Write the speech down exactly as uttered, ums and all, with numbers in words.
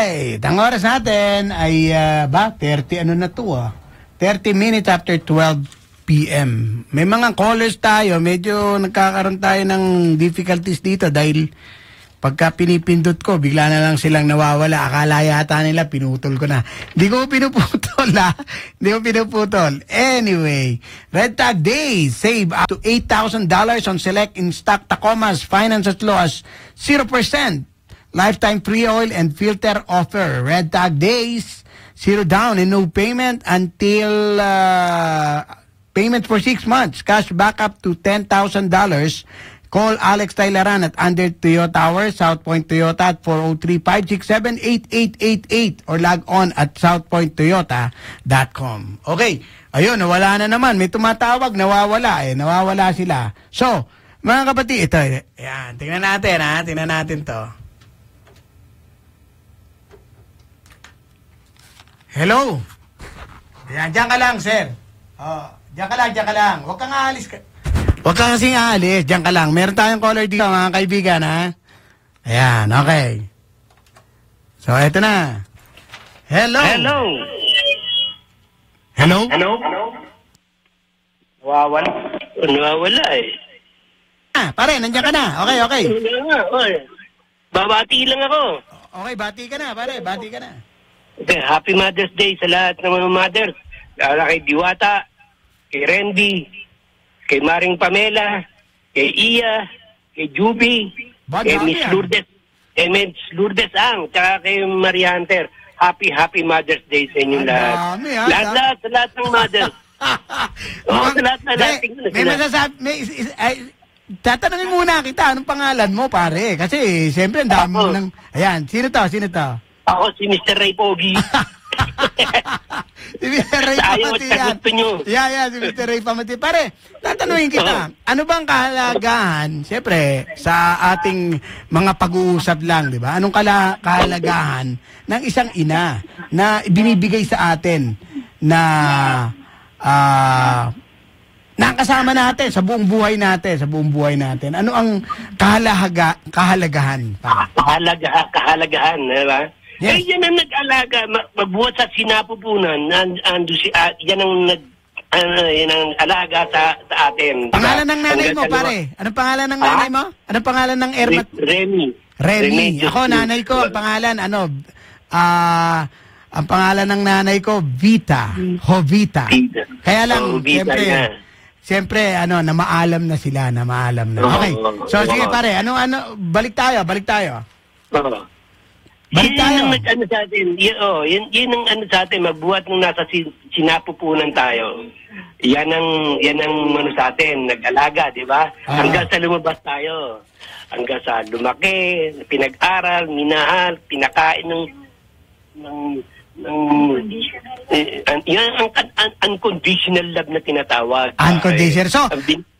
Hey, ang oras natin ay uh, ba thirty ano na to ah. thirty minutes after twelve p m May mga callers tayo, medyo nagkakaroon tayo ng difficulties dito dahil pagka pinipindot ko, bigla na lang silang nawawala. Akala yata nila pinutol ko na. Hindi ko pinuputol ha. Hindi ko pinuputol. Anyway, Red Tag Days. Save up to eight thousand dollars on select in-stock Tacomas. Finance as low as zero percent. Lifetime free oil and filter offer. Red Tag Days. Zero down and no payment until uh, payment for six months. Cash back up to ten thousand dollars. Call Alex Tailaran at Under Toyota Tower, South Point Toyota at four oh three, five six seven, eight eight eight eight or log on at south point toyota dot com. Okay, ayun, nawala na naman. May tumatawag, nawawala eh. Nawawala sila. So, mga kapatid, ito, yan, tingnan natin ha, tingnan natin to. Hello? Yan, dyan ka lang, sir. Oh, dyan ka lang, dyan ka lang. Huwag kang aalis ka. Huwag ka kasing aalis, dyan ka lang. Meron tayong caller dito, mga kaibigan, ha? Ayan, okay. So, eto na. Hello? Hello? Hello? Hello? Nawawala. Nawawala eh. Ah, pare, nandiyan ka na. Okay, okay. Wala nga, oy. Babati lang ako. Okay, bati ka na, pare. Bati ka na. Okay, Happy Mother's Day sa lahat ng mga mothers. Lalo kay Diwata, kay Randy, kay Maring Pamela, kay Iya, kay Juby, Ba, kay dami Miss yan. Lourdes, kay Miss Lourdes Ang, tsaka kay Maria Hunter. Happy, happy Mother's Day sa inyong Ang lahat. dami, ha? Lahat, lahat, sa lahat ng mothers. Oo, sa lahat na lahat. May, may masasabi, may, is, is, ay, tatanungin muna kita, anong pangalan mo, pare? Kasi, siyempre, ang dami mo Ako. ng, ayan, sino to, sino to? Ako si Mister Ray Pogi. Si mister Ray Sa ayaw at Pamati sa yan. gusto nyo. Yeah, yeah, si mister Ray Pamati. Pare, tatanungin kita, ano bang kahalagahan, siyempre, sa ating mga pag-uusap lang, di ba? Anong kala kahalagahan ng isang ina na binibigay sa atin na ah nakasama natin sa buong buhay natin, sa buong buhay natin. Ano ang kahalaga, kahalagahan? Pare? Kahalaga, kahalagahan, di ba? Yes. Eh, yan ang nag-alaga, ma- mabuhat sa sinapupunan, and, and, si, uh, yan ang nag, uh, yan ang alaga sa, sa atin. Diba? Pangalan ng nanay mo, Hanggang sa pare? Anong pangalan ng nanay mo? Anong pangalan ng luwa- Ermat? Re- Remy. Remy. Diyos Ako, ko. nanay ko, ang pangalan, ano, ah, ang pangalan ng nanay ko, Vita. Jovita. Vita. Kaya lang, Oh, Vita siyempre, na. siyempre, ano, na maalam na sila, na maalam na. Okay. So, sige, pare, ano, ano, balik tayo, balik tayo. Oo. Balik Yun tayo. ang nag- ano sa atin, yun, oh, yun, yun ang ano sa atin, magbuhat nung nasa si, sinapupunan tayo. Yan ang, yan ang ano sa atin, nag-alaga, di ba? Ah. Hanggang sa lumabas tayo. Hanggang sa lumaki, pinag-aral, minahal, pinakain ng, ng, ng, eh, an- yan ang, an, unconditional love na tinatawag. Unconditional. So, Ang bin-